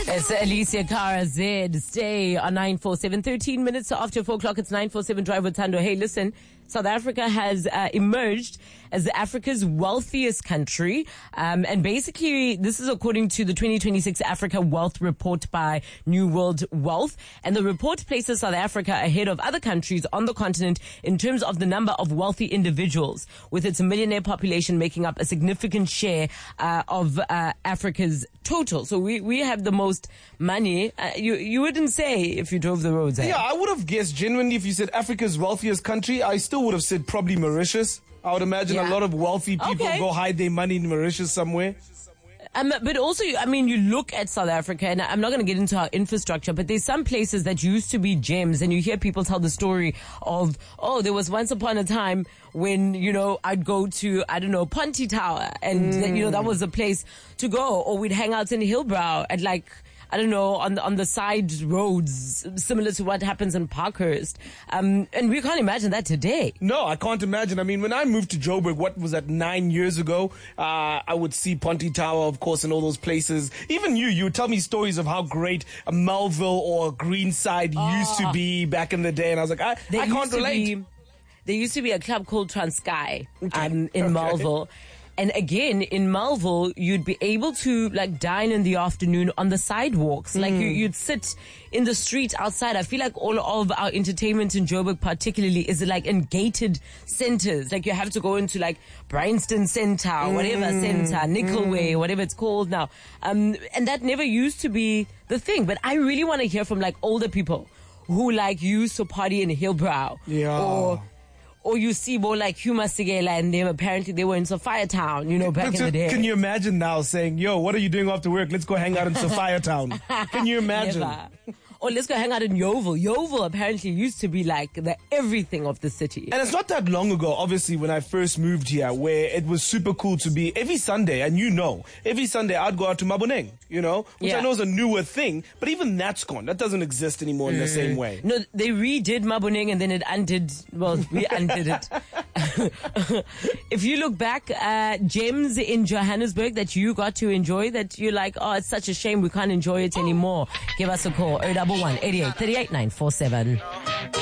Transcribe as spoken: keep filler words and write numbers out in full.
It's Alicia Cara Z. Stay on nine four seven. thirteen minutes after four o'clock. It's nine four seven Drive with Tando. Hey, listen. South Africa has uh, emerged as Africa's wealthiest country. Um, and basically, this is according to the twenty twenty-six Africa Wealth Report by New World Wealth. And the report places South Africa ahead of other countries on the continent in terms of the number of wealthy individuals, with its millionaire population making up a significant share uh, of uh, Africa's total. So we, we have the most money. Uh, you, you wouldn't say if you drove the roads. Eh? Yeah, I would have guessed genuinely if you said Africa's wealthiest country, I still would have said probably Mauritius. I would imagine Yeah. a lot of wealthy people Okay. go hide their money in Mauritius somewhere. Um, but also, I mean, you look at South Africa, and I'm not going to get into our infrastructure, but there's some places that used to be gems, and you hear people tell the story of, oh, there was once upon a time when, you know, I'd go to, I don't know, Ponte Tower, and, mm. you know, that was a place to go, or we'd hang out in Hillbrow at, like, I don't know, on the, on the side roads, similar to what happens in Parkhurst. Um, and we can't imagine that today. No, I can't imagine. I mean, when I moved to Joburg, what was that, nine years ago, uh, I would see Ponte Tower, of course, and all those places. Even you, you would tell me stories of how great a Melville or Greenside Oh. used to be back in the day. And I was like, I, There I can't used to relate. be- There used to be a club called Transkei um, in Okay. Melville. And again, in Melville, you'd be able to like dine in the afternoon on the sidewalks. Like you, you'd sit in the street outside. I feel like all of our entertainment in Joburg particularly is like in gated centers. Like you have to go into like Bryanston Center, whatever center, Nickelway, whatever it's called now. Um, and that never used to be the thing. But I really want to hear from like older people who like used to party in Hillbrow. Yeah. Or Or you see more like Huma Sigela and them. Apparently they were in Sophia Town, you know, back in the day. Can you imagine now saying, yo, what are you doing after work? Let's go hang out in Sophia Town. Can you imagine? Never. Or let's go hang out in Yeovil. Yeovil apparently used to be like the everything of the city. And it's not that long ago, obviously, when I first moved here, where it was super cool to be every Sunday, and you know, every Sunday I'd go out to Maboneng, you know, which Yeah. I know is a newer thing, but even that's gone. That doesn't exist anymore in the same way. No, they redid Maboneng and then it undid, well, we undid it. If you look back, uh, gems in Johannesburg that you got to enjoy that you're like, oh, it's such a shame we can't enjoy it anymore. Give us a call, oh one one, eighty-eight, thirty-eight, nine four seven.